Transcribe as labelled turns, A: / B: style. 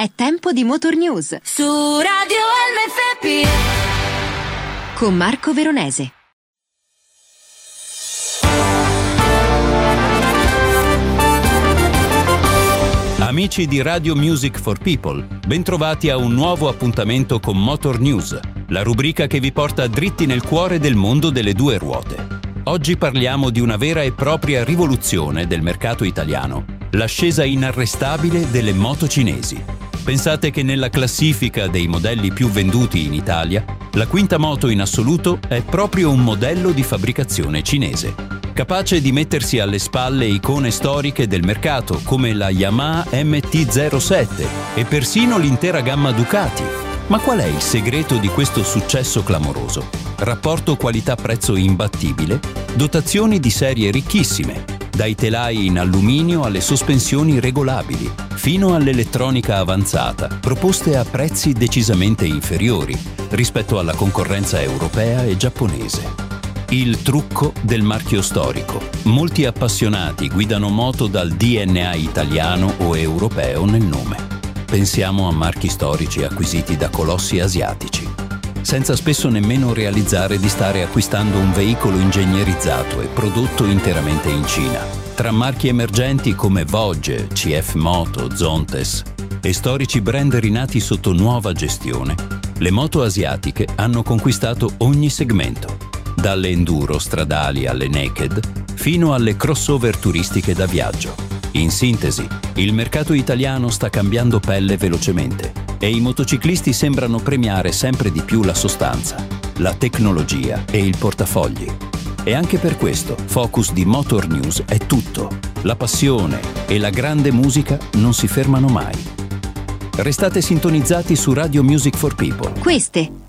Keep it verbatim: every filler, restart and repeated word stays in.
A: È tempo di Motor News
B: su Radio M F P
A: con Marco Veronese.
C: Amici di Radio Music for People, bentrovati a un nuovo appuntamento con Motor News, la rubrica che vi porta dritti nel cuore del mondo delle due ruote. Oggi parliamo di una vera e propria rivoluzione del mercato italiano, l'ascesa inarrestabile delle moto cinesi. Pensate che nella classifica dei modelli più venduti in Italia, la quinta moto in assoluto è proprio un modello di fabbricazione cinese, capace di mettersi alle spalle icone storiche del mercato come la Yamaha M T zero sette e persino l'intera gamma Ducati. Ma qual è il segreto di questo successo clamoroso? Rapporto qualità-prezzo imbattibile, dotazioni di serie ricchissime, dai telai in alluminio alle sospensioni regolabili, fino all'elettronica avanzata, proposte a prezzi decisamente inferiori rispetto alla concorrenza europea e giapponese. Il trucco del marchio storico. Molti appassionati guidano moto dal D N A italiano o europeo nel nome. Pensiamo a marchi storici acquisiti da colossi asiatici, senza spesso nemmeno realizzare di stare acquistando un veicolo ingegnerizzato e prodotto interamente in Cina. Tra marchi emergenti come Vogue, C F Moto, Zontes e storici brand rinati sotto nuova gestione, le moto asiatiche hanno conquistato ogni segmento, dalle enduro stradali alle naked fino alle crossover turistiche da viaggio. In sintesi, il mercato italiano sta cambiando pelle velocemente e i motociclisti sembrano premiare sempre di più la sostanza, la tecnologia e il portafogli. E anche per questo Focus di Motor News è tutto. La passione e la grande musica non si fermano mai. Restate sintonizzati su Radio Music for People.
A: Queste